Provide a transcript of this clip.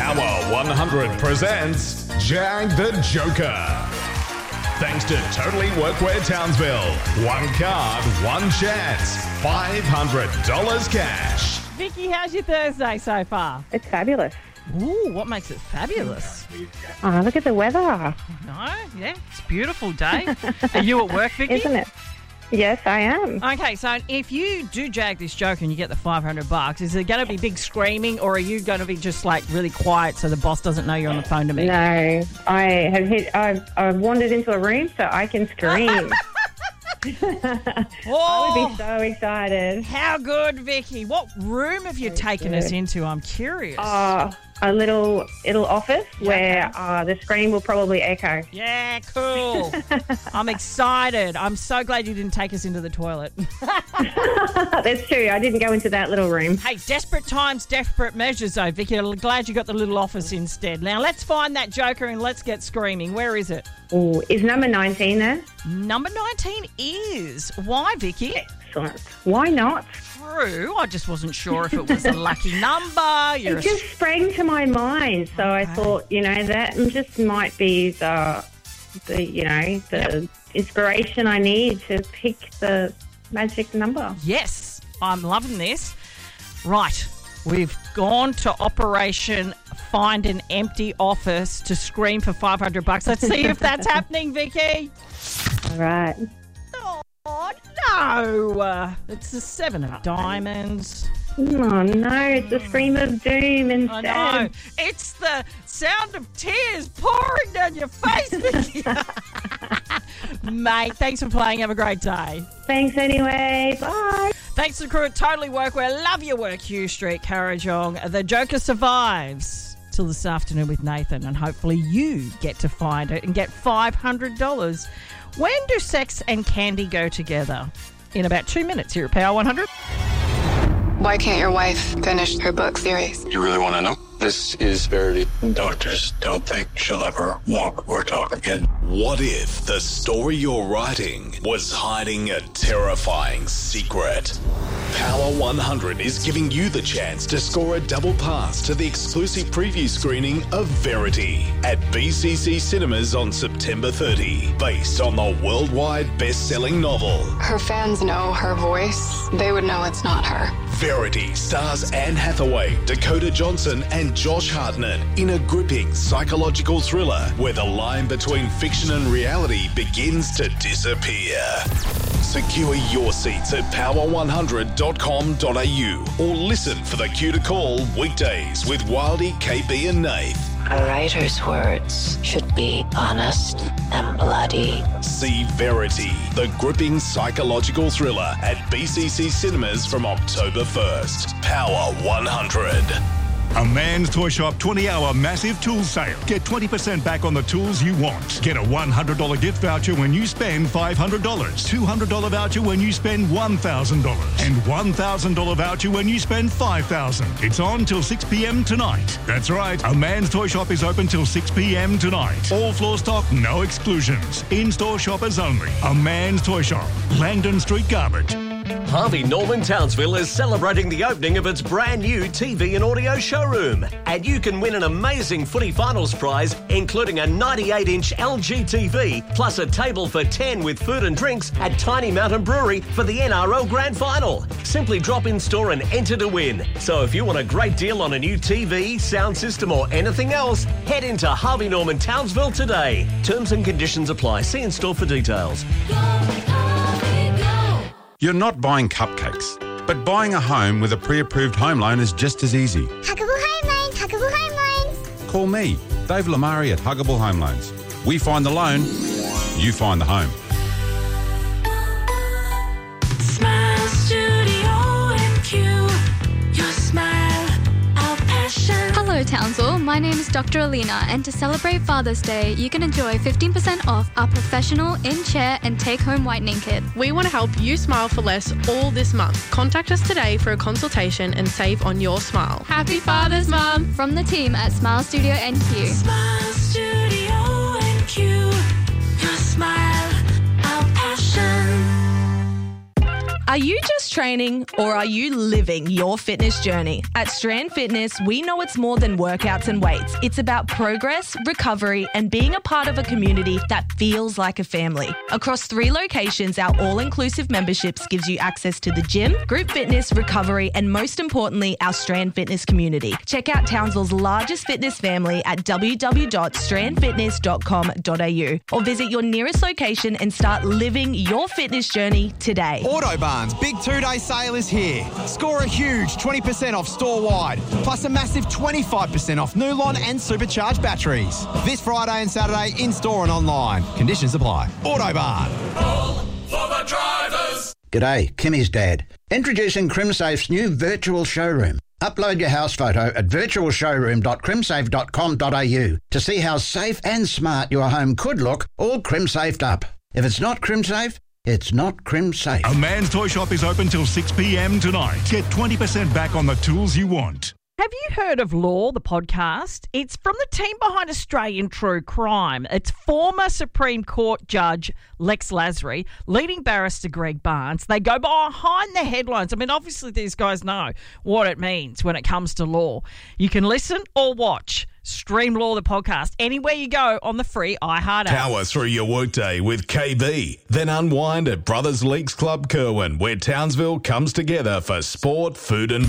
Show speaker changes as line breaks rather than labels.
Power 100 presents Jag the Joker. Thanks to Totally Workwear Townsville. One card, one chance. $500 cash.
Vicky, how's your Thursday so far?
It's fabulous.
Ooh, what makes it fabulous?
Oh, look at the weather.
No, yeah, it's a beautiful day. Are you at work, Vicky?
Isn't it? Yes, I am.
Okay, so if you do jag this joke and you get the $500, is there going to be big screaming, or are you going to be just like really quiet so the boss doesn't know you're on the phone to me?
No, I've wandered into a room so I can scream. I would be so excited.
How good, Vicky. What room have you taken us into? I'm curious.
A little office where the scream will probably echo.
Yeah, cool. I'm excited. I'm so glad you didn't take us into the toilet.
That's true. I didn't go into that little room.
Hey, desperate times, desperate measures, though, Vicky. I'm glad you got the little office instead. Now, let's find that joker and let's get screaming. Where is it?
Ooh, is number 19 there?
Number 19 is. Why, Vicky?
Excellent. Why not?
True. I just wasn't sure if it was a lucky number.
It just sprang to my mind, so I thought, that just might be the inspiration I need to pick the magic number.
Yes, I'm loving this. Right, we've gone to Operation Find an Empty Office to scream for $500. Let's see if that's happening, Vicky.
All right.
Oh, no. It's the 7 of diamonds.
Oh, no. It's the scream of doom instead.
I know. It's the sound of tears pouring down your face, Vicky. Mate, thanks for playing. Have a great day.
Thanks anyway. Bye.
Thanks to the crew at Totally Workwear. Love your work, Hugh Street, Currajong. The Joker survives till this afternoon with Nathan, and hopefully you get to find it and get $500. When do sex and candy go together? In about 2 minutes here at Power 100.
Why can't your wife finish her book series?
You really want to know? This is Verity. Doctors don't think she'll ever walk or talk again.
What if the story you're writing was hiding a terrifying secret? Power 100 is giving you the chance to score a double pass to the exclusive preview screening of Verity at BCC Cinemas on September 30, based on the worldwide best-selling novel.
Her fans know her voice. They would know it's not her.
Verity stars Anne Hathaway, Dakota Johnson and Josh Hartnett in a gripping psychological thriller where the line between fiction and reality begins to disappear. Secure your seats at power100.com.au or listen for the cue to call weekdays with Wildy, KB and Nath.
A writer's words should be honest and bloody.
See Verity, the gripping psychological thriller at BCC Cinemas from October 1st. Power 100.
A Man's Toy Shop 20-hour massive tool sale. Get 20% back on the tools you want. Get a $100 gift voucher when you spend $500. $200 voucher when you spend $1,000. And $1,000 voucher when you spend $5,000. It's on till 6 p.m. tonight. That's right. A Man's Toy Shop is open till 6 p.m. tonight. All floor stock, no exclusions. In-store shoppers only. A Man's Toy Shop. Langdon Street, Garbage.
Harvey Norman Townsville is celebrating the opening of its brand new TV and audio showroom. And you can win an amazing footy finals prize, including a 98-inch LG TV, plus a table for 10 with food and drinks at Tiny Mountain Brewery for the NRL Grand Final. Simply drop in store and enter to win. So if you want a great deal on a new TV, sound system or anything else, head into Harvey Norman Townsville today. Terms and conditions apply. See in store for details.
You're not buying cupcakes, but buying a home with a pre-approved home loan is just as easy.
Huggable Home Loans, Huggable Home Loans.
Call me, Dave Lamari at Huggable Home Loans. We find the loan, you find the home.
Smile Studio MQ. Your smile, our passion.
Hello Townsville, my name is Dr. Alina, and to celebrate Father's Day, you can enjoy 15% off our professional in-chair and take-home whitening kit.
We want to help you smile for less all this month. Contact us today for a consultation and save on your smile.
Happy Father's, Mum! From the team at Smile Studio NQ.
Smile Studio NQ. Your smile, our passion.
Are you just training or are you living your fitness journey? At Strand Fitness, we know it's more than workouts and weights. It's about progress, recovery, and being a part of a community that feels like a family. Across 3 locations, our all-inclusive memberships gives you access to the gym, group fitness, recovery, and most importantly, our Strand Fitness community. Check out Townsville's largest fitness family at www.strandfitness.com.au or visit your nearest location and start living your fitness journey today.
Autobarn's big 2-day sale is here. Score a huge 20% off store-wide, plus a massive 25% off Nulon and supercharged batteries. This Friday and Saturday in-store and online. Conditions apply. Autobarn.
All for the drivers.
G'day, Kimmy's dad. Introducing CrimSafe's new virtual showroom. Upload your house photo at virtualshowroom.crimsafe.com.au to see how safe and smart your home could look, all CrimSafed up. If it's not CrimSafe, it's not CrimSafe.
A Man's Toy Shop is open till 6 p.m. tonight. Get 20% back on the tools you want.
Have you heard of Law, the podcast? It's from the team behind Australian True Crime. It's former Supreme Court Judge Lex Lasry, leading barrister Greg Barnes. They go behind the headlines. I mean, obviously these guys know what it means when it comes to law. You can listen or watch. Stream Law, the podcast, anywhere you go on the free iHeart app.
Power through your workday with KB. Then unwind at Brothers Leagues Club Kerwin, where Townsville comes together for sport, food and